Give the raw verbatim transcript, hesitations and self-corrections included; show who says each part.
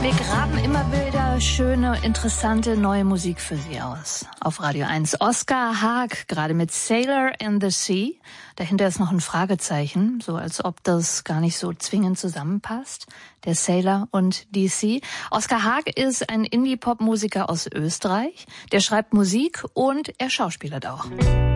Speaker 1: Wir graben immer wieder schöne, interessante neue Musik für Sie aus. Auf Radio eins Oskar Haag, gerade mit Sailor in the Sea. Dahinter ist noch ein Fragezeichen, so als ob das gar nicht so zwingend zusammenpasst. Der Sailor und die Sea. Oskar Haag ist ein Indie-Pop-Musiker aus Österreich. Der schreibt Musik und er schauspielert auch.